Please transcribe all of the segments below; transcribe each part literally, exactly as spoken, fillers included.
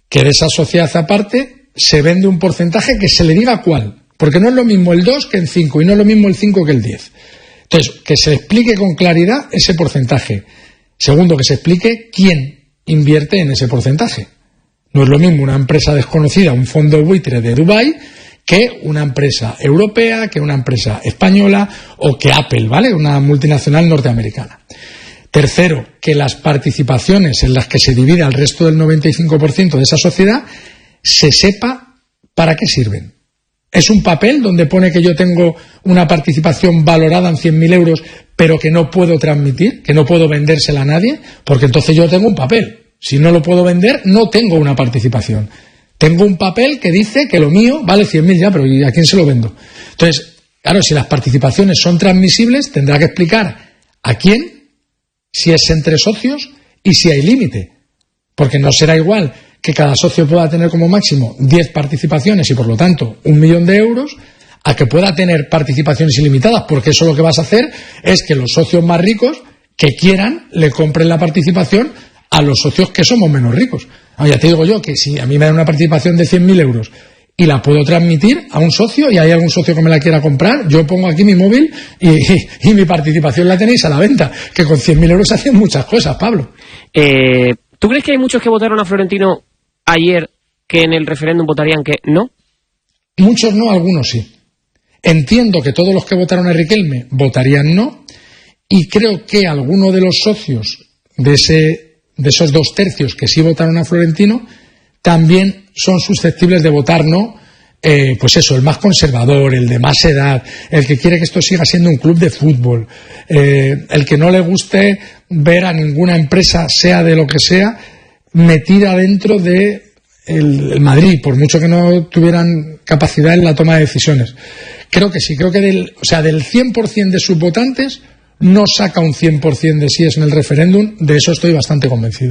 que de esa sociedad aparte se vende un porcentaje que se le diga cuál, porque no es lo mismo el dos que el cinco y no es lo mismo el cinco que el diez. Entonces, que se explique con claridad ese porcentaje. Segundo, que se explique quién invierte en ese porcentaje. No es lo mismo una empresa desconocida, un fondo buitre de Dubái, que una empresa europea, que una empresa española o que Apple, ¿vale? Una multinacional norteamericana. Tercero, que las participaciones en las que se divide al resto del noventa y cinco por ciento de esa sociedad se sepa para qué sirven. Es un papel donde pone que yo tengo una participación valorada en cien mil euros, pero que no puedo transmitir, que no puedo vendérsela a nadie, porque entonces yo tengo un papel. Si no lo puedo vender, no tengo una participación. Tengo un papel que dice que lo mío vale cien mil ya, pero ¿y a quién se lo vendo? Entonces, claro, si las participaciones son transmisibles, tendrá que explicar a quién, si es entre socios y si hay límite. Porque no será igual que cada socio pueda tener como máximo diez participaciones y por lo tanto un millón de euros, a que pueda tener participaciones ilimitadas, porque eso lo que vas a hacer es que los socios más ricos que quieran le compren la participación a los socios que somos menos ricos. Ah, ya te digo yo que si a mí me dan una participación de cien mil euros y la puedo transmitir a un socio y hay algún socio que me la quiera comprar, yo pongo aquí mi móvil y, y, y mi participación la tenéis a la venta, que con cien mil euros hacen muchas cosas, Pablo. Eh, ¿Tú crees que hay muchos que votaron a Florentino ayer que en el referéndum votarían que no? Muchos no, algunos sí. Entiendo que todos los que votaron a Riquelme votarían no, y creo que algunos de los socios de ese de esos dos tercios que sí votaron a Florentino también son susceptibles de votar no, eh, pues eso, el más conservador, el de más edad, el que quiere que esto siga siendo un club de fútbol, eh, el que no le guste ver a ninguna empresa, sea de lo que sea, metida dentro de el, el Madrid, por mucho que no tuvieran capacidad en la toma de decisiones. Creo que sí, creo que del, o sea, del cien por ciento de sus votantes no saca un cien por ciento de síes en el referéndum, de eso estoy bastante convencido.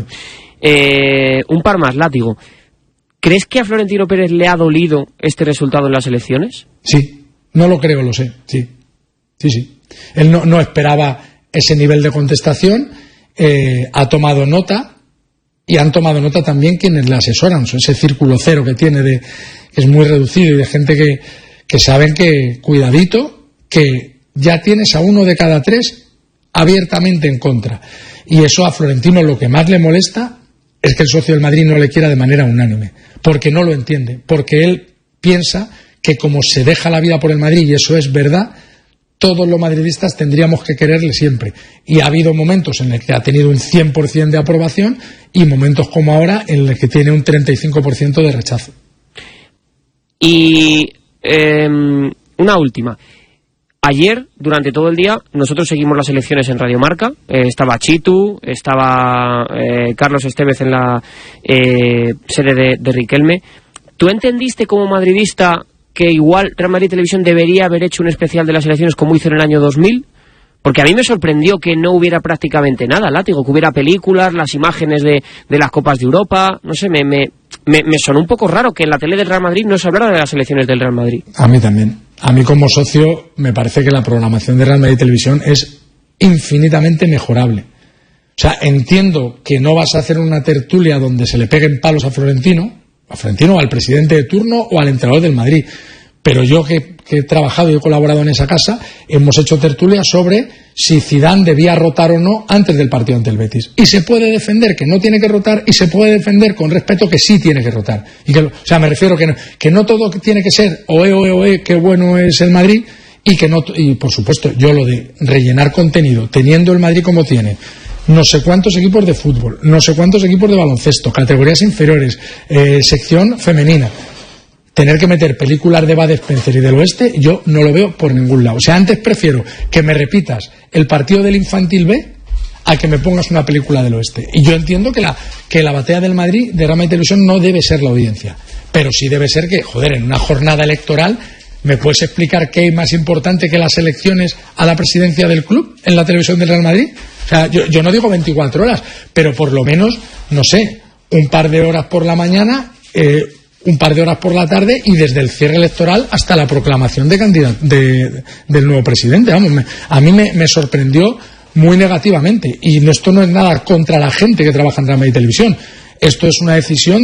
Eh, un par más, Látigo. ¿Crees que a Florentino Pérez le ha dolido este resultado en las elecciones? Sí, no lo creo, lo sé, sí. Sí, sí. Él no, no esperaba ese nivel de contestación, eh, ha tomado nota, y han tomado nota también quienes le asesoran, ese círculo cero que tiene, de que es muy reducido y de gente que, que saben que, cuidadito, que ya tienes a uno de cada tres abiertamente en contra. Y eso a Florentino lo que más le molesta es que el socio del Madrid no le quiera de manera unánime, porque no lo entiende, porque él piensa que como se deja la vida por el Madrid, y eso es verdad, todos los madridistas tendríamos que quererle siempre. Y ha habido momentos en los que ha tenido un cien por ciento de aprobación y momentos como ahora en los que tiene un treinta y cinco por ciento de rechazo. Y eh, una última. Ayer, durante todo el día, nosotros seguimos las elecciones en Radio Marca. Eh, estaba Chitu, estaba eh, Carlos Estevez en la eh, sede de, de Riquelme. ¿Tú entendiste como madridista que igual Real Madrid Televisión debería haber hecho un especial de las elecciones como hizo en el año dos mil? Porque a mí me sorprendió que no hubiera prácticamente nada, Látigo, que hubiera películas, las imágenes de, de las Copas de Europa, no sé, me, me, me, me sonó un poco raro que en la tele del Real Madrid no se hablara de las elecciones del Real Madrid. A mí también. A mí como socio me parece que la programación de Real Madrid Televisión es infinitamente mejorable. O sea, entiendo que no vas a hacer una tertulia donde se le peguen palos a Florentino, a Florentino o al presidente de turno o al entrenador del Madrid. Pero yo que, que he trabajado y he colaborado en esa casa, hemos hecho tertulias sobre si Zidane debía rotar o no antes del partido ante el Betis. Y se puede defender que no tiene que rotar y se puede defender con respeto que sí tiene que rotar. Y que, o sea, me refiero que no, que no todo tiene que ser oe, oe, oe, qué bueno es el Madrid, y que no, y por supuesto, yo lo de rellenar contenido, teniendo el Madrid como tiene, no sé cuántos equipos de fútbol, no sé cuántos equipos de baloncesto, categorías inferiores, eh, sección femenina, tener que meter películas de Bud Spencer y del Oeste, yo no lo veo por ningún lado. O sea, antes prefiero que me repitas el partido del Infantil B a que me pongas una película del Oeste. Y yo entiendo que la, que la batalla del Madrid de Real Madrid Televisión no debe ser la audiencia, pero sí debe ser que, joder, en una jornada electoral, ¿me puedes explicar qué es más importante que las elecciones a la presidencia del club en la televisión del Real Madrid? O sea, yo, yo no digo veinticuatro horas, pero por lo menos, no sé, un par de horas por la mañana, eh, un par de horas por la tarde, y desde el cierre electoral hasta la proclamación de candidato de, del nuevo presidente. Vamos, me, a mí me, me sorprendió muy negativamente, y esto no es nada contra la gente que trabaja en Real Madrid Televisión, esto es una decisión